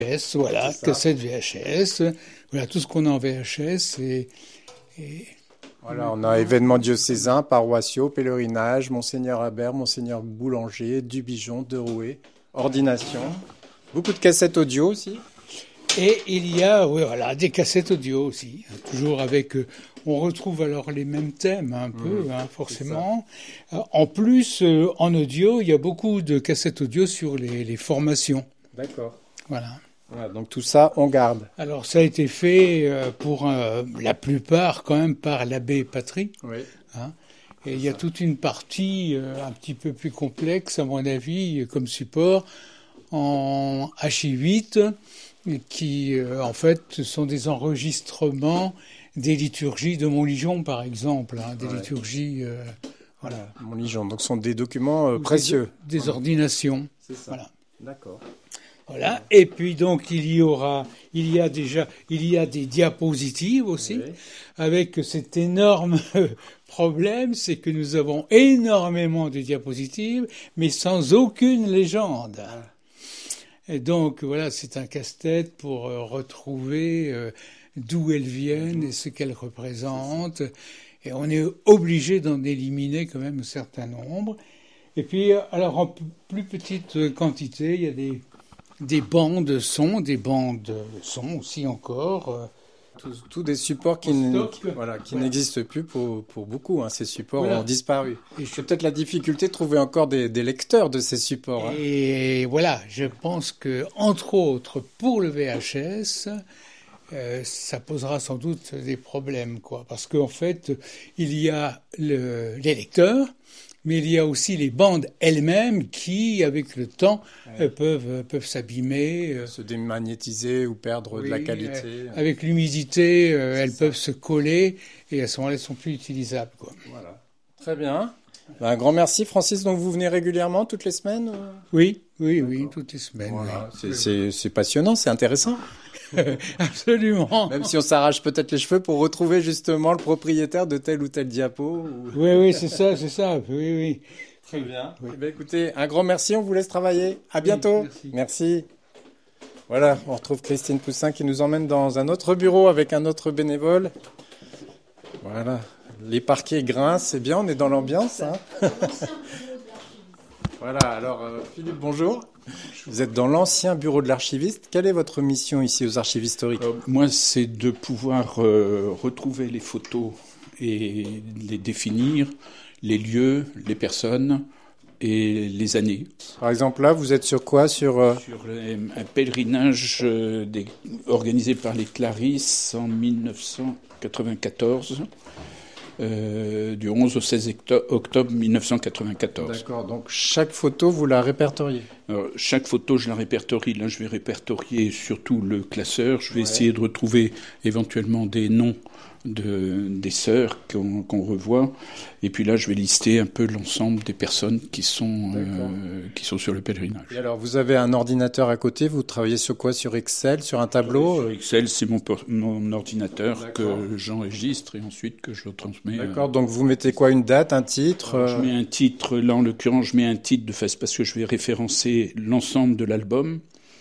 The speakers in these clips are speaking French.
VHS, voilà, cassette VHS, voilà tout ce qu'on a en VHS et Voilà, on a événements diocésains, paroissiaux, pèlerinage, Monseigneur Habert, Monseigneur Boulanger, Dubigeon, Derouet, ordination. Beaucoup de cassettes audio aussi. et il y a voilà des cassettes audio aussi, hein, toujours avec on retrouve alors les mêmes thèmes un peu forcément. En plus en audio, il y a beaucoup de cassettes audio sur les formations. D'accord. Voilà. Voilà, donc tout ça, on garde. Alors ça a été fait pour la plupart quand même par l'abbé Patry. Oui. Hein. Et il y a toute une partie un petit peu plus complexe, à mon avis, comme support, en HI8, qui en fait sont des enregistrements des liturgies de Montligeon, par exemple, hein, des liturgies, voilà. Montligeon, donc ce sont des documents précieux. Des ordinations. C'est ça. Voilà. D'accord. Voilà. Et puis donc il y a des diapositives aussi, Oui. avec cet énorme problème, c'est que nous avons énormément de diapositives, mais sans aucune légende. Et donc voilà, c'est un casse-tête pour retrouver d'où elles viennent et ce qu'elles représentent. Et on est obligé d'en éliminer quand même un certain nombre. Et puis alors en plus petite quantité, il y a des bandes son aussi encore. Tous des supports qui n'existent plus pour beaucoup. Hein. Ces supports ont disparu. C'est peut-être la difficulté de trouver encore des lecteurs de ces supports. Hein. Et voilà, je pense que entre autres pour le VHS, ça posera sans doute des problèmes, quoi, parce qu'en fait, il y a les lecteurs. Mais il y a aussi les bandes elles-mêmes qui, avec le temps, peuvent s'abîmer. Se démagnétiser ou perdre de la qualité. Avec l'humidité, elles peuvent se coller et à ce moment-là, elles sont plus utilisables, quoi. Voilà. Très bien. Un grand merci, Francis. Donc, vous venez régulièrement, toutes les semaines? Oui, toutes les semaines. Voilà. C'est passionnant, c'est intéressant. Absolument. Même si on s'arrache peut-être les cheveux pour retrouver justement le propriétaire de tel ou tel diapo. Oui, c'est ça. Oui. Très bien. Oui. Eh bien, écoutez, un grand merci. On vous laisse travailler. À bientôt. Merci. Voilà, on retrouve Christine Poussin qui nous emmène dans un autre bureau avec un autre bénévole. Voilà. Les parquets grincent, c'est bien, on est dans l'ambiance. Hein. Voilà, alors Philippe, bonjour. Vous êtes dans l'ancien bureau de l'archiviste. Quelle est votre mission ici aux Archives historiques ? Moi, c'est de pouvoir retrouver les photos et les définir, les lieux, les personnes et les années. Par exemple, là, vous êtes sur quoi ? Sur un pèlerinage organisé par les Clarisses en 1994. Du 11 au 16 octobre 1994. D'accord, donc chaque photo, vous la répertoriez ? Alors, chaque photo, je la répertorie. Là, je vais répertorier surtout le classeur. Je vais essayer de retrouver éventuellement des noms des sœurs qu'on revoit. Et puis là, je vais lister un peu l'ensemble des personnes qui sont sur le pèlerinage. Et alors, vous avez un ordinateur à côté. Vous travaillez sur quoi ? Sur Excel ? Sur un tableau ? Sur Excel, c'est mon ordinateur que j'enregistre et ensuite que je le transmets. D'accord, donc vous mettez quoi ? Une date, un titre ? Alors, je mets un titre. Là, en l'occurrence, je mets un titre de face parce que je vais référencer l'ensemble de l'album.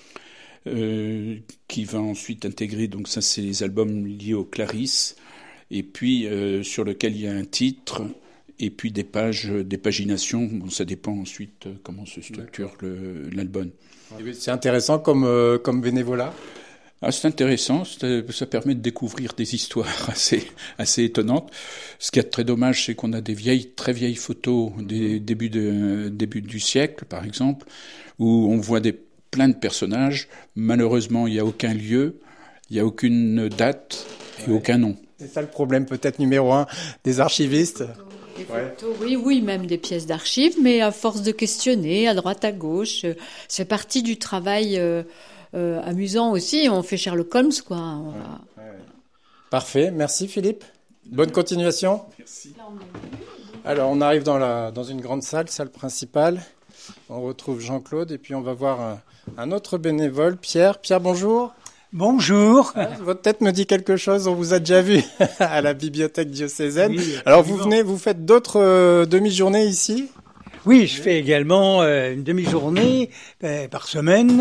Qui va ensuite intégrer, donc ça c'est les albums liés aux Clarisses, et puis sur lequel il y a un titre, et puis des paginations. Bon, ça dépend ensuite comment se structure l'album. C'est intéressant comme bénévolat. Ah, c'est intéressant, ça permet de découvrir des histoires assez étonnantes. Ce qui est très dommage, c'est qu'on a des très vieilles photos des début du siècle, par exemple, où on voit plein de personnages. Malheureusement, il n'y a aucun lieu, il n'y a aucune date et aucun nom. C'est ça le problème peut-être numéro 1 des archivistes. Des photos, oui, même des pièces d'archives, mais à force de questionner à droite, à gauche, c'est partie du travail amusant aussi. On fait Sherlock Holmes, quoi. Parfait, merci Philippe. Bonne continuation. Merci. Alors, on arrive dans une grande salle principale. On retrouve Jean-Claude et puis on va voir un autre bénévole, Pierre. Pierre, bonjour. Bonjour. Votre tête me dit quelque chose, on vous a déjà vu à la bibliothèque diocésaine. Oui, alors vous faites d'autres demi-journées ici ? Oui, je fais également une demi-journée par semaine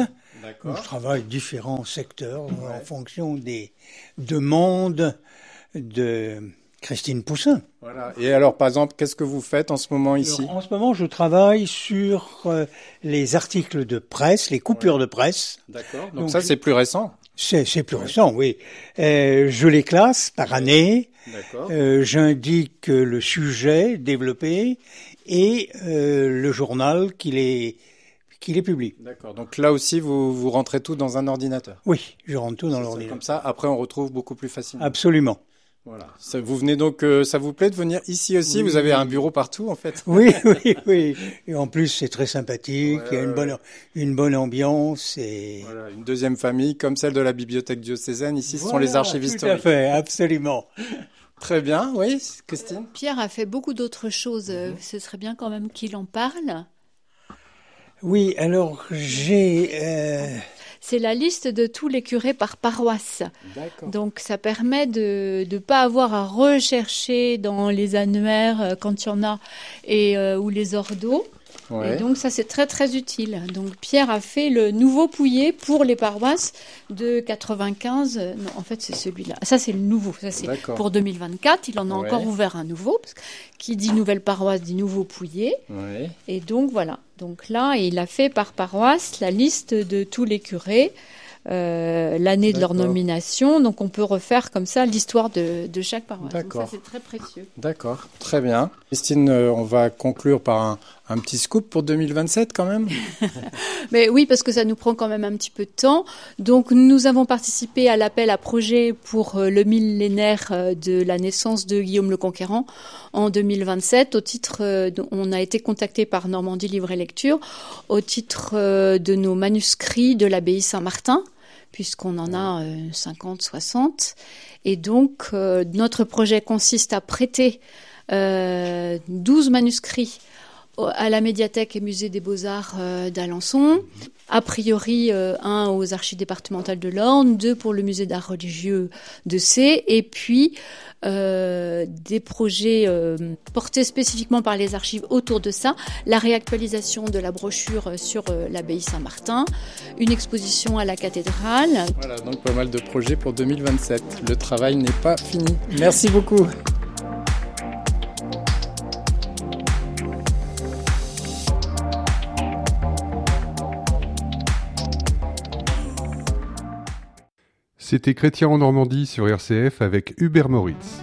D'accord. Je travaille différents secteurs en fonction des demandes de Christine Poussin. Voilà. Et alors, par exemple, qu'est-ce que vous faites en ce moment ici? Alors, en ce moment, je travaille sur les articles de presse, les coupures de presse. D'accord. Donc ça, c'est plus récent. C'est plus récent, oui. Je les classe par année. D'accord. J'indique le sujet développé et le journal qui les publie. D'accord. Donc là aussi, vous rentrez tout dans un ordinateur. Oui, je rentre tout dans l'ordinateur. Comme ça, après, on retrouve beaucoup plus facilement. Absolument. Voilà. Vous venez donc, ça vous plaît de venir ici aussi? Oui. Vous avez un bureau partout, en fait. Oui. Et en plus, c'est très sympathique. Il y a une bonne ambiance et. Voilà, une deuxième famille comme celle de la bibliothèque diocésaine. Ici, ce sont les archives historiques. Tout à fait, absolument. Très bien, oui, Christine. Pierre a fait beaucoup d'autres choses. Ce serait bien quand même qu'il en parle. Oui, alors c'est la liste de tous les curés par paroisse. D'accord. Donc ça permet de ne pas avoir à rechercher dans les annuaires quand il y en a ou les ordos. Ouais. Et donc ça c'est très très utile. Donc Pierre a fait le nouveau Pouillet pour les paroisses de 95. Non, en fait c'est celui-là. Ça c'est le nouveau. Ça c'est pour 2024. Il en a encore ouvert un nouveau. Parce que qui dit nouvelle paroisse dit nouveau Pouillet. Ouais. Et donc voilà. Donc là il a fait par paroisse la liste de tous les curés. L'année de leur nomination, donc on peut refaire comme ça l'histoire de chaque paroisse. D'accord. Donc ça c'est très précieux. D'accord, très bien. Christine, on va conclure par un petit scoop pour 2027 quand même. Mais oui, parce que ça nous prend quand même un petit peu de temps. Donc nous avons participé à l'appel à projet pour le millénaire de la naissance de Guillaume le Conquérant en 2027. Au titre, on a été contacté par Normandie Livre et Lecture au titre de nos manuscrits de l'abbaye Saint-Martin, puisqu'on en a 50, 60. Et donc, notre projet consiste à prêter 12 manuscrits à la médiathèque et musée des Beaux-Arts d'Alençon. A priori, un aux archives départementales de l'Orne, 2 pour le musée d'art religieux de C, et puis des projets portés spécifiquement par les archives autour de ça, la réactualisation de la brochure sur l'abbaye Saint-Martin, une exposition à la cathédrale. Voilà, donc pas mal de projets pour 2027. Le travail n'est pas fini. Merci beaucoup. C'était Chrétien en Normandie sur RCF avec Hubert Moritz.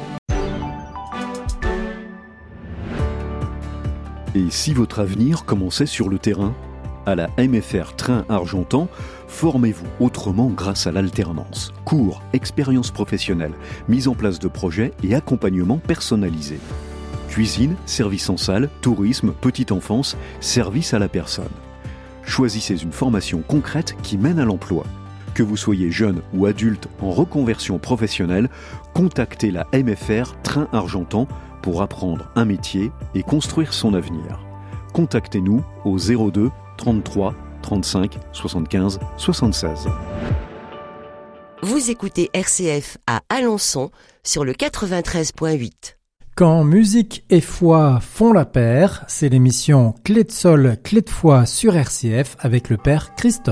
Et si votre avenir commençait sur le terrain? À la MFR Train Argentan, formez-vous autrement grâce à l'alternance. Cours, expériences professionnelles, mise en place de projets et accompagnement personnalisé. Cuisine, service en salle, tourisme, petite enfance, service à la personne. Choisissez une formation concrète qui mène à l'emploi. Que vous soyez jeune ou adulte en reconversion professionnelle, contactez la MFR Train Argentan pour apprendre un métier et construire son avenir. Contactez-nous au 02 33 35 75 76. Vous écoutez RCF à Alençon sur le 93.8. Quand musique et foi font la paire, c'est l'émission Clé de sol, clé de foi sur RCF avec le père Christophe.